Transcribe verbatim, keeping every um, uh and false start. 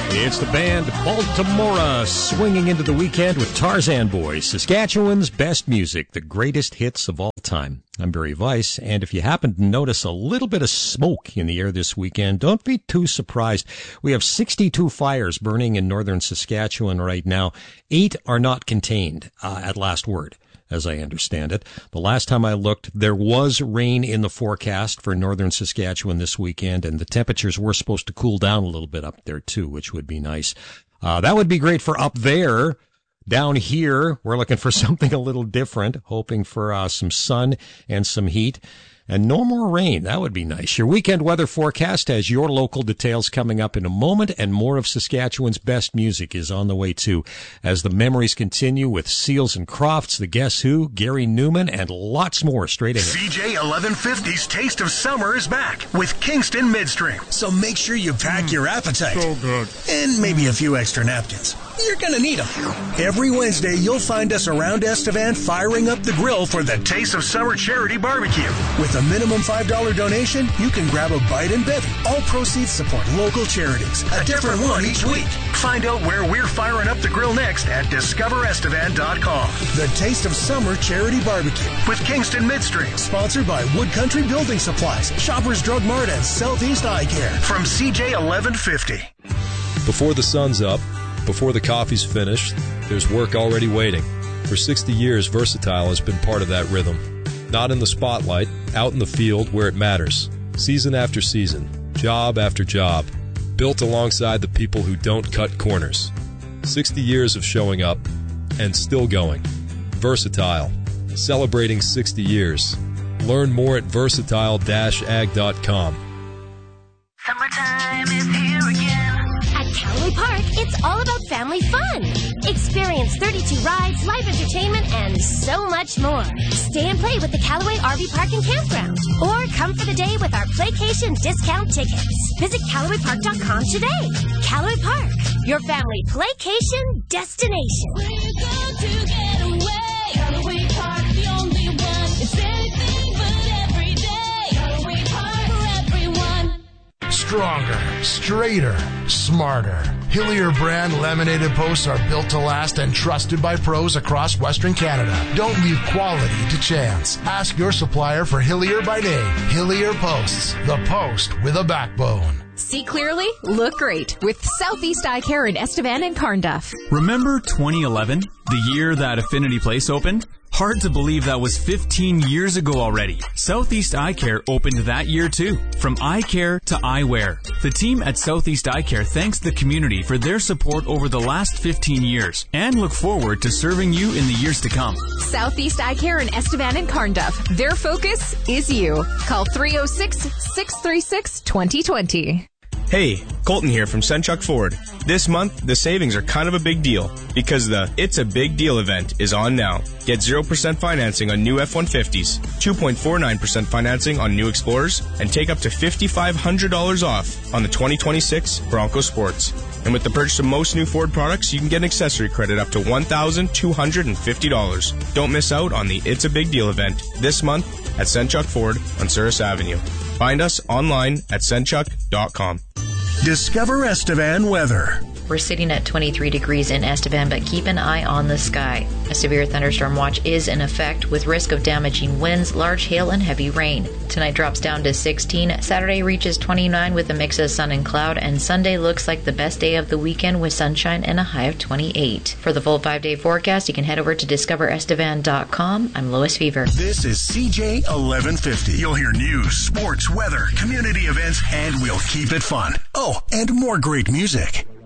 It's the band Baltimora swinging into the weekend with Tarzan Boys, Saskatchewan's best music, the greatest hits of all time. I'm Barry Weiss, and if you happen to notice a little bit of smoke in the air this weekend, don't be too surprised. We have sixty-two fires burning in northern Saskatchewan right now. Eight are not contained, uh, at last word, as I understand it. The last time I looked, there was rain in the forecast for northern Saskatchewan this weekend, and the temperatures were supposed to cool down a little bit up there, too, which would be nice. Uh, that would be great for up there. Down here, we're looking for something a little different, hoping for uh, some sun and some heat. And no more rain. That would be nice. Your weekend weather forecast has your local details coming up in a moment, and more of Saskatchewan's best music is on the way too, as the memories continue with Seals and Crofts, the Guess Who, Gary Newman, and lots more straight ahead. C J eleven fifty's Taste of Summer is back with Kingston Midstream. So make sure you pack mm, your appetite. So good. And maybe a few extra napkins. You're going to need them. Every Wednesday, you'll find us around Estevan firing up the grill for the Taste of Summer Charity Barbecue. With a minimum five dollars donation, you can grab a bite and bevy. All proceeds support local charities. A different one each week. Find out where we're firing up the grill next at discover estevan dot com. The Taste of Summer Charity Barbecue with Kingston Midstream. Sponsored by Wood Country Building Supplies, Shoppers Drug Mart, and Southeast Eye Care. From C J eleven fifty. Before the sun's up, before the coffee's finished, there's work already waiting. For sixty years, Versatile has been part of that rhythm. Not in the spotlight, out in the field where it matters. Season after season, job after job, built alongside the people who don't cut corners. sixty years of showing up and still going. Versatile, celebrating sixty years. Learn more at versatile dash ag dot com. Summertime is here again. At Callaway Park, it's all about family fun. Experience thirty-two rides, live entertainment, and so much more. Stay and play with the Callaway R V Park and Campground. Or come for the day with our Playcation discount tickets. Visit Callaway Park dot com today. Callaway Park, your family playcation destination. Where you go to get away. Callaway Park, the only one. It's anything but every day. Callaway Park for everyone. Stronger, straighter, smarter. Hillier brand laminated posts are built to last and trusted by pros across Western Canada. Don't leave quality to chance. Ask your supplier for Hillier by name. Hillier Posts, the post with a backbone. See clearly, look great with Southeast Eye Care in Estevan and Carnduff. Remember twenty eleven, the year that Affinity Place opened? Hard to believe that was fifteen years ago already. Southeast Eye Care opened that year too. From eye care to eyewear. The team at Southeast Eye Care thanks the community for their support over the last fifteen years and look forward to serving you in the years to come. Southeast Eye Care in Estevan and Carnduff. Their focus is you. Call three oh six, six three six, two oh two oh. Hey, Colton here from Senchuk Ford. This month, the savings are kind of a big deal because the It's a Big Deal event is on now. Get zero percent financing on new F one fifties, two point four nine percent financing on new Explorers, and take up to five thousand five hundred dollars off on the twenty twenty-six Bronco Sports. And with the purchase of most new Ford products, you can get an accessory credit up to one thousand two hundred fifty dollars. Don't miss out on the It's a Big Deal event this month at Senchuk Ford on Souris Avenue. Find us online at senchuk dot com. Discover Estevan weather. We're sitting at twenty-three degrees in Estevan, but keep an eye on the sky. A severe thunderstorm watch is in effect with risk of damaging winds, large hail, and heavy rain. Tonight drops down to sixteen. Saturday reaches twenty-nine with a mix of sun and cloud, and Sunday looks like the best day of the weekend with sunshine and a high of twenty-eight. For the full five-day forecast, you can head over to discover estevan dot com. I'm Lois Fever. This is C J eleven fifty. You'll hear news, sports, weather, community events, and we'll keep it fun. Oh, and more great music.